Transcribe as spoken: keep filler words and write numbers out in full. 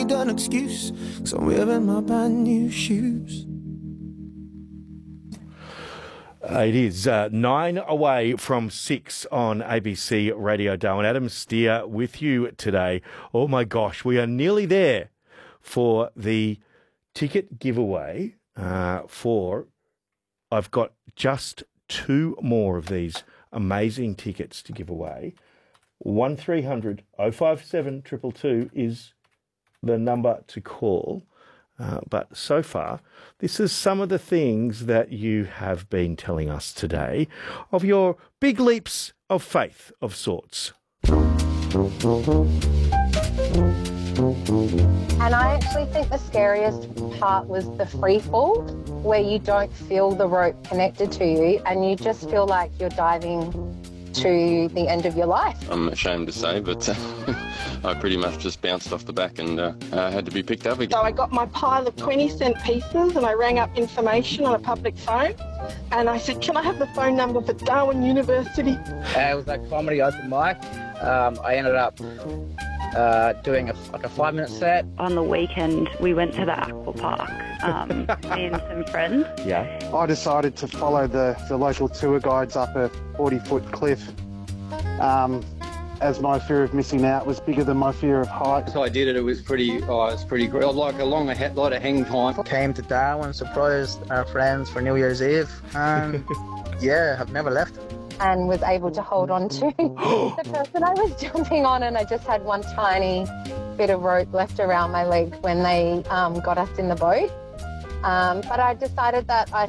need an excuse, 'cause I'm wearing my brand new shoes. Uh, it is uh, nine away from six on A B C Radio Darwin. Adam Steer with you today. Oh my gosh, we are nearly there for the ticket giveaway uh, for, I've got just two more of these amazing tickets to give away. one three hundred oh five seven two two two is the number to call. Uh, but so far, this is some of the things that you have been telling us today of your big leaps of faith of sorts. And I actually think the scariest part was the free fall, where you don't feel the rope connected to you and you just feel like you're diving to the end of your life. I'm ashamed to say, but uh, I pretty much just bounced off the back and uh, uh, had to be picked up again. So I got my pile of twenty cent pieces and I rang up information on a public phone and I said, can I have the phone number for Darwin University? Uh, it was like comedy open mic. Um, I ended up uh, doing a, like a five minute set. On the weekend, we went to the aqua park, um, me and some friends. Yeah. I decided to follow the, the local tour guides up a forty foot cliff, um, as my fear of missing out was bigger than my fear of heights. So I did it, it was pretty, oh, it was pretty great. Like a long, a lot of hang time. Came to Darwin, surprised our friends for New Year's Eve, and yeah, I've never left. And was able to hold on to the person I was jumping on, and I just had one tiny bit of rope left around my leg when they um, got us in the boat. Um, but I decided that I